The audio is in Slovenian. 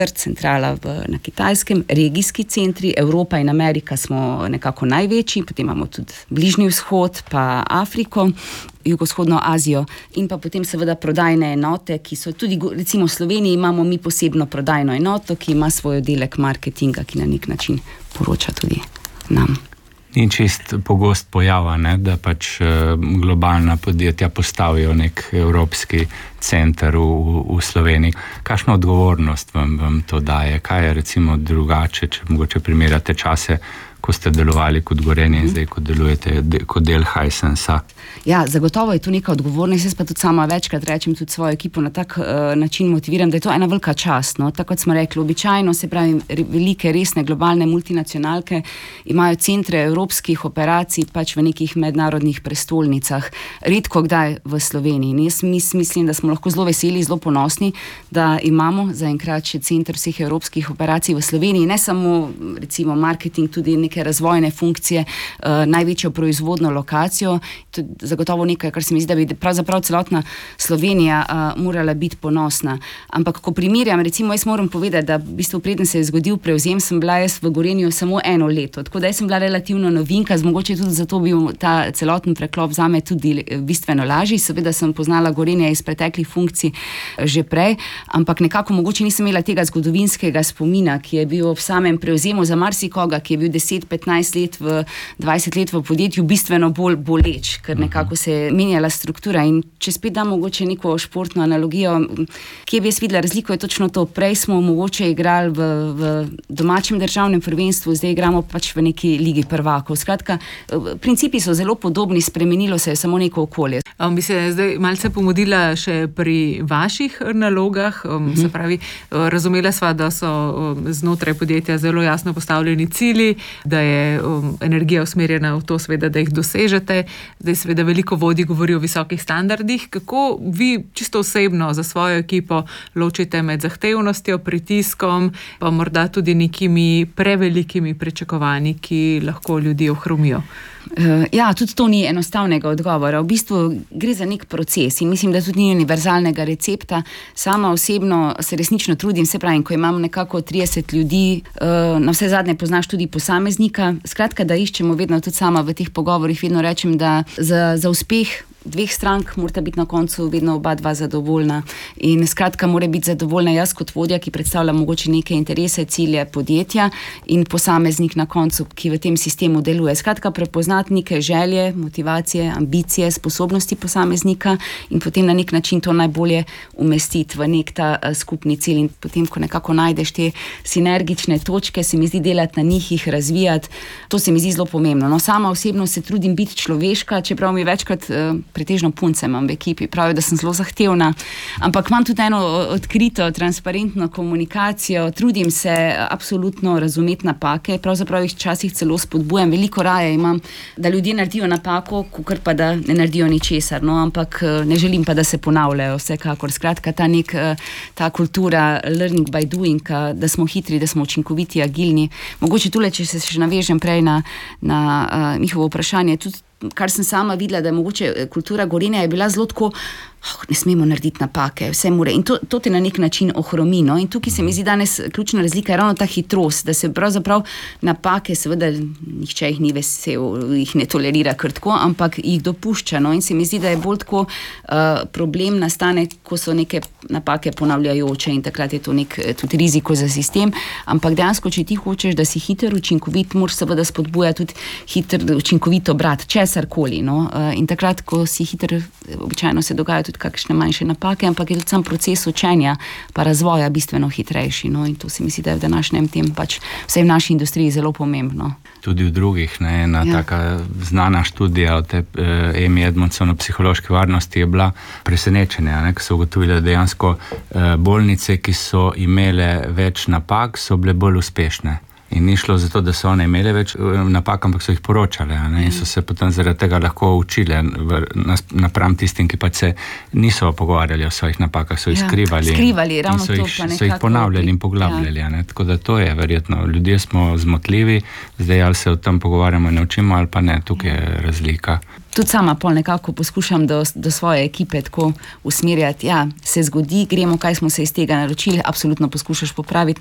centrala na Kitajskem, regijski centri, Evropa in Amerika smo nekako največji, potem imamo tudi Bližnji vzhod, pa Afriko, jugovzhodno Azijo in pa potem seveda prodajne enote, ki so tudi, recimo v Sloveniji imamo mi posebno prodajno enoto, ki ima svoj oddelek marketinga, ki na nek način poroča tudi nam. Ni čist pogost pojava, ne, da pač globalna podjetja postavijo nek evropski center v Sloveniji. Kakšno odgovornost vam to daje? Kaj je recimo drugače, če mogoče primerjate čase, ko ste delovali kot Gorenje in zdaj, ko delujete kot del Hisensa? Ja, zagotovo je to neka odgovornost. Jaz pa tudi sama večkrat rečem tudi svojo ekipo na tak način motiviram, da je to ena velika čast. No? Tako kot smo rekli, običajno, se pravi, velike, resne, globalne multinacionalke imajo centre evropskih operacij pač v nekih mednarodnih prestolnicah. Redko kdaj v Sloveniji. In jaz mislim, da smo lahko zelo veseli, zelo ponosni, da imamo zaenkrat še center vseh evropskih operacij v Sloveniji. Ne samo, recimo, marketing, tudi neke razvojne funkcije, največjo proizvodno lokacijo. To je zagotovo nekaj, kar se mi zdi, da bi pravzaprav celotna Slovenija morala biti ponosna. Ampak, ko primerjam, recimo, jaz moram povedati, da v bistvu preden se je zgodil prevzem, sem bila jaz v Gorenju samo 1 leto. Tako da jaz sem bila relativno novinka, mogoče tudi zato bil ta celoten preklop zame tudi bistveno lažji. Seveda sem poznala Gorenje iz preteklih funkcij že prej, ampak nekako mogoče nisem imela tega zgodovinskega spomina, ki je bil ob samem prevzemu za marsikoga, ki je bil 10-15 let 20 let v podjetju bistveno bolj boleč, ker nekako se je menjala struktura. In če spet dam mogoče neko športno analogijo, kje bi jaz videla razliko, je točno to. Prej smo mogoče igrali v domačem državnem prvenstvu, zdaj igramo pač v neki ligi prvakov. Skratka, principi so zelo podobni, spremenilo se je samo neko okolje. Bi se zdaj malce pomodila še pri vaših nalogah, se pravi, razumela sva, da so znotraj podjetja zelo jasno postavljeni cilji, da je energija usmerjena v to, seveda, da jih dosežete. Zdaj seveda veliko vodij govori o visokih standardih. Kako vi čisto osebno za svojo ekipo ločite med zahtevnostjo, pritiskom, pa morda tudi nekimi prevelikimi pričakovanji, ki lahko ljudi ohromijo? Ja, tudi to ni enostavnega odgovora. V bistvu gre za nek proces in mislim, da tudi ni univerzalnega recepta. Sama osebno se resnično trudim, se pravim, ko imam nekako 30 ljudi, na vse zadnje poznaš tudi posameznika. Skratka, da iščemo vedno tudi sama v teh pogovorih, vedno rečem, da za uspeh dveh strank morata biti na koncu vedno oba dva zadovoljna. In skratka, mora biti zadovoljna jaz kot vodja, ki predstavlja mogoče neke interese, cilje podjetja in posameznik na koncu, ki v tem sistemu deluje. Skratka, prepoznati neke želje, motivacije, ambicije, sposobnosti posameznika in potem na nek način to najbolje umestiti v nek ta skupni cilj. In potem, ko nekako najdeš te sinergične točke, se mi zdi delati na njih, jih razvijati, to se mi zdi zelo pomembno. No, sama osebno se trudim biti človeška, čeprav mi večkrat pretežno punce imam v ekipi, pravijo, da sem zelo zahtevna, ampak imam tudi eno odkrito, transparentno komunikacijo, trudim se absolutno razumeti napake, pravzaprav jih včasih celo spodbujam, veliko raje imam, da ljudje naredijo napako, kakor pa da ne naredijo ničesar, no, ampak ne želim pa, da se ponavljajo vsekakor. Skratka, ta kultura learning by doing, da smo hitri, da smo učinkoviti, agilni. Mogoče tule, če se še navežem prej na njihovo vprašanje, tudi kar sem sama videla, da je mogoče kultura Gorenja je bila zelo tako, ne smemo narediti napake, vse more. In to te na nek način ohromi. No? In tukaj se mi zdi danes ključna razlika je ravno ta hitrost, da se pravzaprav napake, seveda nihče jih ni vesel, jih ne tolerira kar tako, ampak jih dopušča. No? In se mi zdi, da je bolj tako problem nastane, ko so neke napake ponavljajoče in takrat je to nek tudi riziko za sistem. Ampak dejansko, če ti hočeš, da si hiter, učinkovit, moraš seveda spodbuja tudi hiter, učinkovit obrat, česarkoli. No? In takrat, ko si hiter, običajno se dogaja tudi kakšne manjše napake, ampak je tudi sam proces učenja pa razvoja bistveno hitrejši. No? In to se mi zdi, da je v današnjem tem pač vsej v naši industriji zelo pomembno. Tudi v drugih, ne, ena taka znana študija od Amy Edmondson o psihološki varnosti je bila presenečenja, ne, ko so ugotovili, da dejansko bolnice, ki so imele več napak, so bile bolj uspešne. In ni šlo zato, da so one imele več napak, ampak so jih poročale, ne? In so se potem zaradi tega lahko učile napram tistim, ki pač se niso pogovarjali o svojih napakah, so jih skrivali ravno in so jih ponavljali in poglabljali. Ne? Tako da to je verjetno. Ljudje smo zmotljivi, zdaj ali se o tem pogovarjamo in naučimo ali pa ne, tukaj je razlika. tudi sama pol nekako poskušam do svoje ekipe tako usmerjati, ja, se zgodi, gremo, kaj smo se iz tega naročili, absolutno poskušaš popraviti